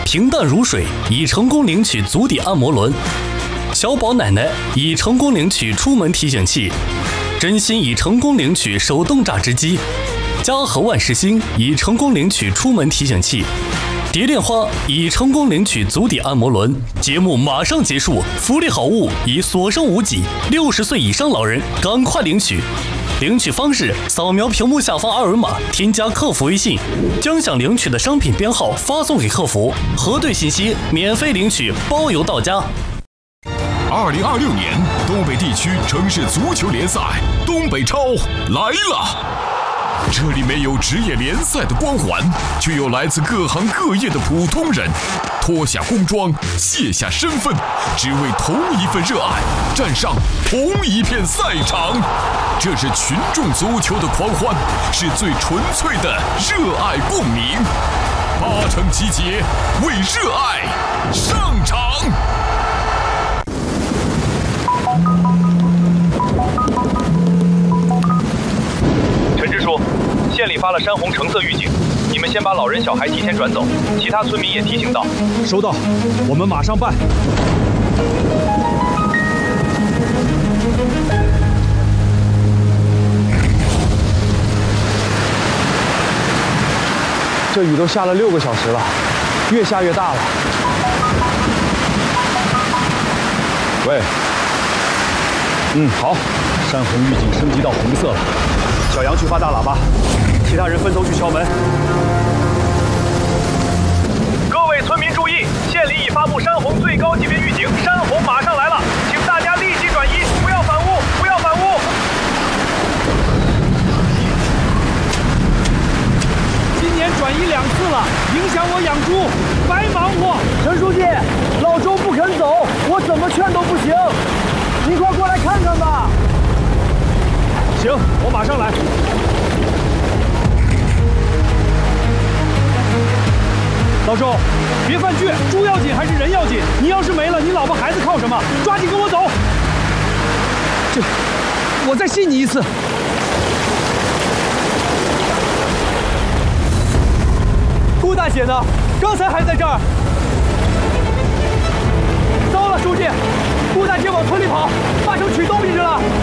平淡如水已成功领取足底按摩轮，小宝奶奶已成功领取出门提醒器，真心已成功领取手动榨汁机，家和万事兴已成功领取出门提醒器，蝶恋花已成功领取足底按摩轮。节目马上结束，福利好物已所剩无几，60岁以上老人赶快领取。领取方式：扫描屏幕下方二维码，添加客服微信，将想领取的商品编号发送给客服，核对信息，免费领取，包邮到家。 2026年东北地区城市足球联赛东北超来了。这里没有职业联赛的光环，却有来自各行各业的普通人，脱下工装，卸下身份，只为同一份热爱，站上同一片赛场。这是群众足球的狂欢，是最纯粹的热爱共鸣。8城集结，为热爱上场。 陈支书，县里发了山洪橙色预警，你们先把老人小孩提前转走，其他村民也提醒到。 收到，我们马上办。 这雨都下了6个小时了，越下越大了。 喂，好，山洪预警升级到红色了。小杨去发大喇叭，其他人分头去敲门。 各位村民注意，县里已发布山洪最高级别预警，山洪马上来了，请大家立即转移，不要反屋，不要反屋。 今年转移2次了，影响我养猪，白忙活。 陈书记，老周不肯走，我怎么劝都不行，您快过来看看吧。 行，我马上来。老周，别犯倔，猪要紧还是人要紧？你要是没了，你老婆孩子靠什么？抓紧跟我走。我再信你一次。 顾大姐呢？刚才还在这儿。糟了，书记，顾大姐往村里跑，8城取东西去了。